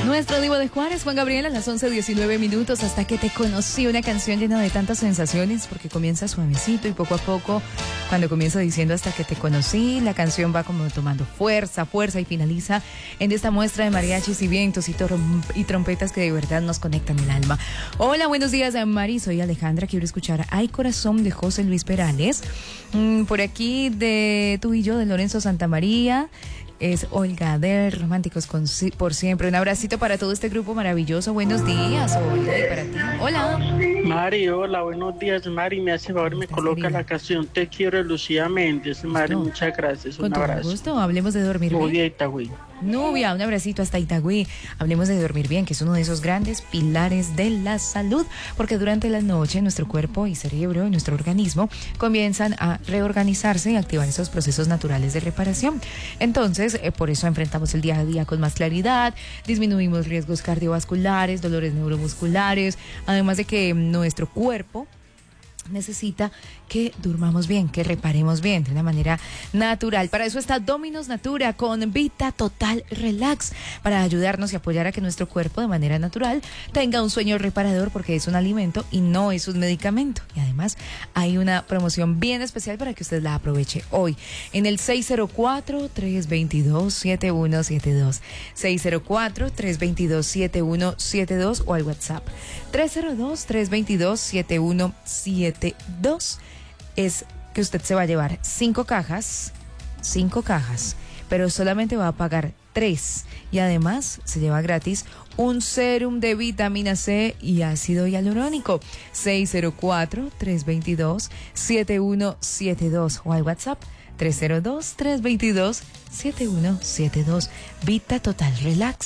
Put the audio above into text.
Nuestro divo de Juárez, Juan Gabriel, a las 11:19 minutos, Hasta que te conocí, una canción llena de tantas sensaciones, porque comienza suavecito y poco a poco, cuando comienza diciendo hasta que te conocí, la canción va como tomando fuerza y finaliza en esta muestra de mariachis y vientos y trompetas que de verdad nos conectan el alma. Hola, buenos días, Mari, soy Alejandra, quiero escuchar Ay Corazón de José Luis Perales. Por aquí de Tú y Yo de Lorenzo Santamaría. Es Olga de Románticos por Siempre. Un abracito para todo este grupo maravilloso. Buenos días, Olga, y para ti. Hola. Mari, hola, buenos días, Mari. Me hace favor, me coloca querida la canción Te Quiero de Lucía Méndez. Mari, muchas gracias. Un abrazo. Con todo gusto, hablemos de dormir bien. Nubia, Itagüí. Nubia, un abracito hasta Itagüí. Hablemos de dormir bien, que es uno de esos grandes pilares de la salud, porque durante la noche nuestro cuerpo y cerebro y nuestro organismo comienzan a reorganizarse y activar esos procesos naturales de reparación. Entonces, por eso enfrentamos el día a día con más claridad, disminuimos riesgos cardiovasculares, dolores neuromusculares, además de que nuestro cuerpo necesita que durmamos bien, que reparemos bien de una manera natural. Para eso está Dominos Natura con Vita Total Relax, para ayudarnos y apoyar a que nuestro cuerpo de manera natural tenga un sueño reparador, porque es un alimento y no es un medicamento. Y además hay una promoción bien especial para que usted la aproveche hoy en el 604-322-7172 604-322-7172 o al WhatsApp 302-322-7172. Es que usted se va a llevar 5 cajas, pero solamente va a pagar 3 y además se lleva gratis un sérum de vitamina C y ácido hialurónico. 604-322-7172 o al WhatsApp 302-322-7172. Vita Total Relax.